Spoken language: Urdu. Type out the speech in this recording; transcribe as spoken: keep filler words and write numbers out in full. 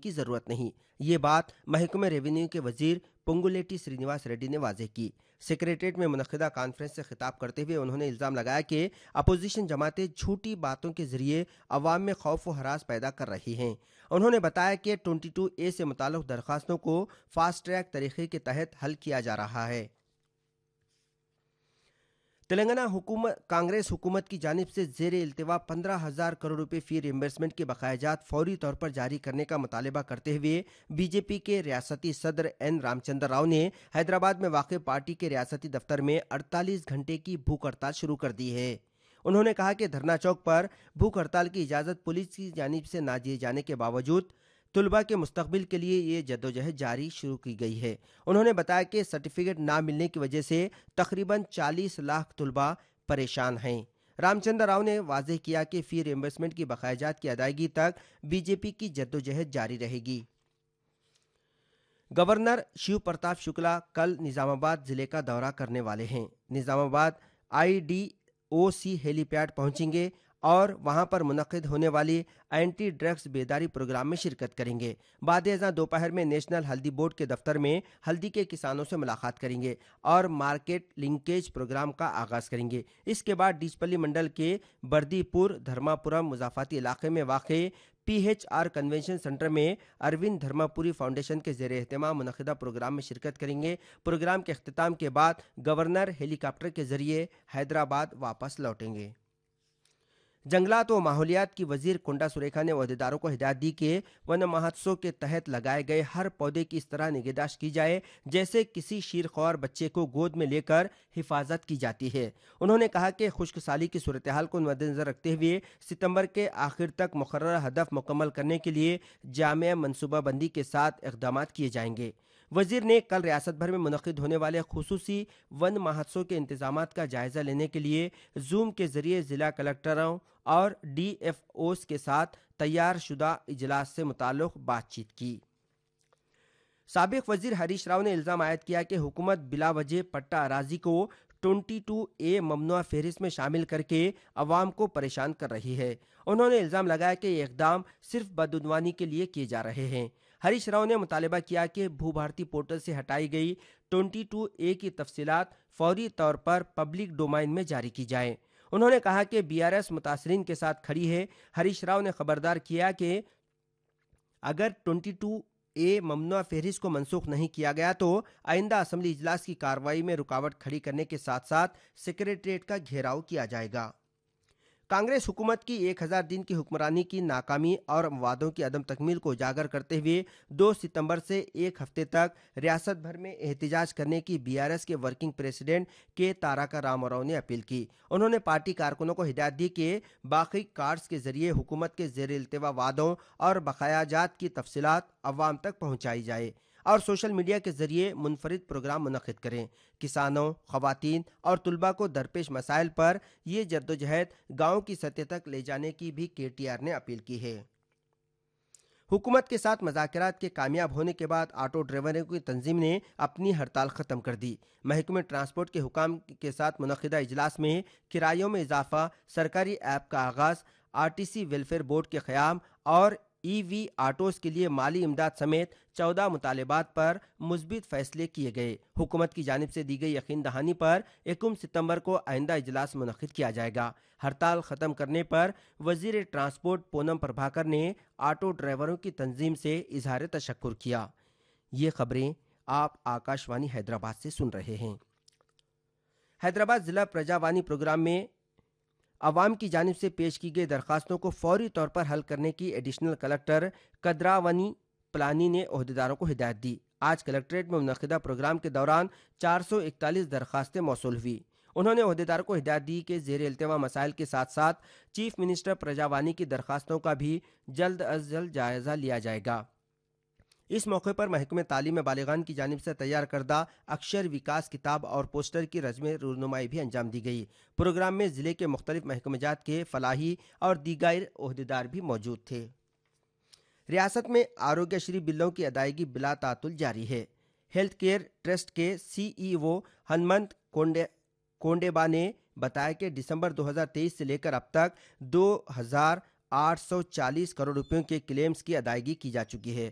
کی ضرورت نہیں۔ یہ بات محکمہ ریونیو کے وزیر پنگولیٹی سرینیواس ریڈی نے واضح کی۔ سیکریٹریٹ میں منعقدہ کانفرنس سے خطاب کرتے ہوئے انہوں نے الزام لگایا کہ اپوزیشن جماعتیں جھوٹی باتوں کے ذریعے عوام میں خوف و ہراس پیدا کر رہی ہیں۔ انہوں نے بتایا کہ بائیس اے سے متعلق درخواستوں کو فاسٹ ٹریک طریقے کے تحت حل کیا جا رہا ہے۔ تلنگانہ حکومت کانگریس حکومت کی جانب سے زیر التوا پندرہ ہزار کروڑ روپے فی ریمبرسمنٹ کے بقایا جات فوری طور پر جاری کرنے کا مطالبہ کرتے ہوئے بی جے پی کے ریاستی صدر این رام چندر راؤ نے حیدرآباد میں واقع پارٹی کے ریاستی دفتر میں اڑتالیس گھنٹے کی بھوک ہڑتال شروع کر دی ہے۔ انہوں نے کہا کہ دھرنا چوک پر بھوک ہڑتال کی اجازت پولیس کی جانب سے نہ دیے جانے کے باوجود طلباء کے مستقبل کے لیے یہ جدوجہد جاری شروع کی گئی ہے۔ انہوں نے بتایا کہ سرٹیفکیٹ نہ ملنے کی وجہ سے تقریباً چالیس لاکھ طلباء پریشان ہیں۔ رام چندر راؤ نے واضح کیا کہ فی ریمبرسمنٹ کی بقایا جات کی ادائیگی تک بی جے پی کی جدوجہد جاری رہے گی۔ گورنر شیو پرتاپ شکلا کل نظام آباد ضلع کا دورہ کرنے والے ہیں۔ نظام آباد I D O C Halley paid پہنچیں گے اور وہاں پر منعقد ہونے والی اینٹی ڈرگز بیداری پروگرام میں شرکت کریں گے۔ بعد ازاں دوپہر میں نیشنل ہلدی بورڈ کے دفتر میں ہلدی کے کسانوں سے ملاقات کریں گے اور مارکیٹ لنکیج پروگرام کا آغاز کریں گے۔ اس کے بعد ڈیچپلی منڈل کے بردی پور دھرما پورم مضافاتی علاقے میں واقع P H R convention centre میں اروند دھرما پوری فاؤنڈیشن کے زیر اہتمام منعقدہ پروگرام میں شرکت کریں گے۔ پروگرام کے اختتام کے بعد گورنر ہیلی کاپٹر کے ذریعے حیدرآباد واپس لوٹیں گے۔ جنگلات و ماحولیات کی وزیر کنڈا سریکھا نے عہدیداروں کو ہدایت دی کہ ون مہوتسو کے تحت لگائے گئے ہر پودے کی اس طرح نگہداشت کی جائے جیسے کسی شیرخوار بچے کو گود میں لے کر حفاظت کی جاتی ہے۔ انہوں نے کہا کہ خشک سالی کی صورتحال کو مدنظر رکھتے ہوئے ستمبر کے آخر تک مقررہ ہدف مکمل کرنے کے لیے جامع منصوبہ بندی کے ساتھ اقدامات کیے جائیں گے۔ وزیر نے کل ریاست بھر میں منعقد ہونے والے خصوصی ون مہوتسو کے انتظامات کا جائزہ لینے کے لیے زوم کے ذریعے ضلع کلکٹروں اور ڈی ایف اوز کے ساتھ تیار شدہ اجلاس سے متعلق بات چیت کی۔ سابق وزیر ہریش راؤ نے الزام عائد کیا کہ حکومت بلا وجہ پٹہ اراضی کو بائیس اے ممنوعہ فہرست میں شامل کر کے عوام کو پریشان کر رہی ہے۔ انہوں نے الزام لگایا کہ یہ اقدام صرف بدعنوانی کے لیے کیے جا رہے ہیں۔ ہریش راؤ نے مطالبہ کیا کہ بھو بھارتی پورٹل سے ہٹائی گئی بائیس اے کی تفصیلات فوری طور پر پبلک ڈومائن میں جاری کی جائیں۔ انہوں نے کہا کہ بی آر ایس متاثرین کے ساتھ کھڑی ہے۔ ہریش راؤ نے خبردار کیا کہ اگر بائیس اے ممنوعہ فہرست کو منسوخ نہیں کیا گیا تو آئندہ اسمبلی اجلاس کی کارروائی میں رکاوٹ کھڑی کرنے کے ساتھ ساتھ سیکریٹریٹ کا گھیراؤ کیا جائے گا۔ کانگریس حکومت کی ایک ہزار دن کی حکمرانی کی ناکامی اور وعدوں کی عدم تکمیل کو اجاگر کرتے ہوئے دو ستمبر سے ایک ہفتے تک ریاست بھر میں احتجاج کرنے کی بی آر ایس کے ورکنگ پریزیڈنٹ کے تارکا راما راؤ نے اپیل کی۔ انہوں نے پارٹی کارکنوں کو ہدایت دی کہ باقی کارڈز کے ذریعے حکومت کے زیر التوا وعدوں اور بقایا جات کی تفصیلات عوام تک پہنچائی جائے اور سوشل میڈیا کے ذریعے منفرد پروگرام منعقد کریں۔ کسانوں، خواتین اور طلباء کو درپیش مسائل پر یہ جدوجہد گاؤں کی سطح تک لے جانے کی بھی کے ٹی آر نے اپیل کی ہے۔ حکومت کے ساتھ مذاکرات کے کامیاب ہونے کے بعد آٹو ڈرائیوروں کی تنظیم نے اپنی ہڑتال ختم کر دی۔ محکمہ ٹرانسپورٹ کے حکام کے ساتھ منعقدہ اجلاس میں کرایوں میں اضافہ، سرکاری ایپ کا آغاز، are T C welfare board کے قیام اور ای وی آٹوز کے لیے مالی امداد سمیت چودہ مطالبات پر مثبت فیصلے کیے گئے۔ حکومت کی جانب سے دی گئی یقین دہانی پر یکم ستمبر کو آئندہ اجلاس منعقد کیا جائے گا۔ ہڑتال ختم کرنے پر وزیر ٹرانسپورٹ پونم پربھاکر نے آٹو ڈرائیوروں کی تنظیم سے اظہار تشکر کیا۔ یہ خبریں آپ آکاش وانی حیدرآباد سے سن رہے ہیں۔ حیدرآباد ضلع پرجا وانی پروگرام میں عوام کی جانب سے پیش کی گئی درخواستوں کو فوری طور پر حل کرنے کی ایڈیشنل کلکٹر قدراونی پلانی نے عہدیداروں کو ہدایت دی۔ آج کلکٹریٹ میں منعقدہ پروگرام کے دوران چار سو اکتالیس درخواستیں موصول ہوئی۔ انہوں نے عہدیداروں کو ہدایت دی کہ زیر التوا مسائل کے ساتھ ساتھ چیف منسٹر پرجا وانی کی درخواستوں کا بھی جلد از جلد جائزہ لیا جائے گا۔ اس موقع پر محکمہ تعلیم بالغان کی جانب سے تیار کردہ اکشر وکاس کتاب اور پوسٹر کی رسم رونمائی بھی انجام دی گئی۔ پروگرام میں ضلع کے مختلف محکمہ جات کے فلاحی اور دیگر عہدیدار بھی موجود تھے۔ ریاست میں آروگیہ شری بلوں کی ادائیگی بلا تعطل جاری ہے۔ ہیلتھ کیئر ٹرسٹ کے سی ای او ہنمنت کونڈے کونڈیبا نے بتایا کہ دسمبر دو ہزار تیئیس سے لے کر اب تک دو ہزار آٹھ سو چالیس کروڑ روپیوں کے کلیمز کی ادائیگی کی جا چکی ہے۔